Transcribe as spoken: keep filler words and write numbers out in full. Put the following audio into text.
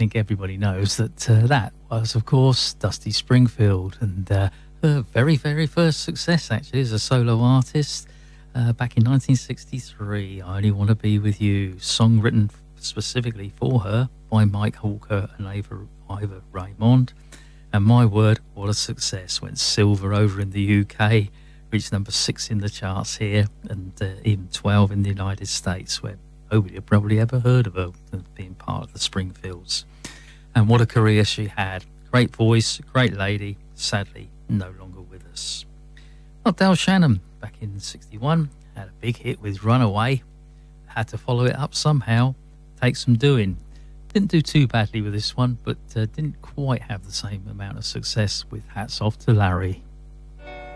think everybody knows that uh, that was, of course, Dusty Springfield, and uh, her very, very first success, actually, as a solo artist uh, back in nineteen sixty-three. I Only Want to Be With You, song written specifically for her by Mike Hawker and Ava, Ivor Raymond. And my word, what a success. Went silver over in the U K, reached number six in the charts here, and uh, even twelve in the United States, where nobody had probably ever heard of her being part of the Springfields. And what a career she had. Great voice, great lady, sadly no longer with us. Well, Del Shannon, back in sixty-one, had a big hit with Runaway. Had to follow it up somehow, take some doing. Didn't do too badly with this one, but uh, didn't quite have the same amount of success with Hats Off to Larry.